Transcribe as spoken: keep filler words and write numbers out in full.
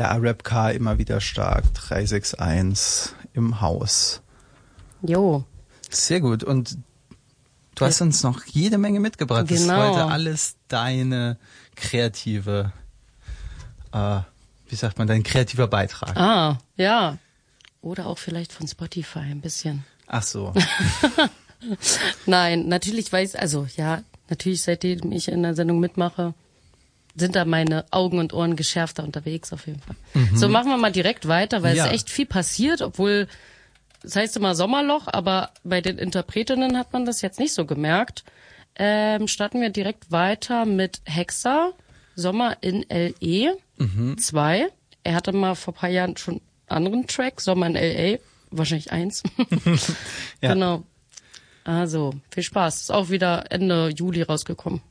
Ja, Rapcar immer wieder stark. drei sechs eins im Haus. Jo. Sehr gut. Und du hast ja. uns noch jede Menge mitgebracht. Genau. Das ist heute alles deine kreative, äh, wie sagt man, dein kreativer Beitrag. Ah, ja. Oder auch vielleicht von Spotify ein bisschen. Ach so. Nein, natürlich weiß, also ja, natürlich seitdem ich in der Sendung mitmache, sind da meine Augen und Ohren geschärfter unterwegs auf jeden Fall. Mhm. So, machen wir mal direkt weiter, weil ja. es echt viel passiert, obwohl, das heißt immer Sommerloch, aber bei den Interpretinnen hat man das jetzt nicht so gemerkt. Ähm, starten wir direkt weiter mit Hexa, Sommer in L A zwei. Mhm. Er hatte mal vor ein paar Jahren schon einen anderen Track, Sommer in L A, wahrscheinlich eins. Ja. Genau. Also, viel Spaß. Ist auch wieder Ende Juli rausgekommen.